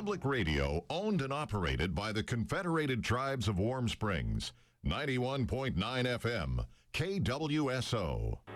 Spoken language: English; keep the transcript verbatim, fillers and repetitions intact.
Public radio owned and operated by the Confederated Tribes of Warm Springs. ninety-one point nine F M, K W S O.